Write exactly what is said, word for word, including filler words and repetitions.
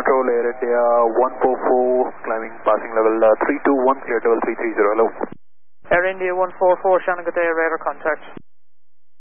Control, Air India one four four, climbing passing level uh, three two one, clear level three three zero, hello. Air India one four four, Shannon, good day, radar contact.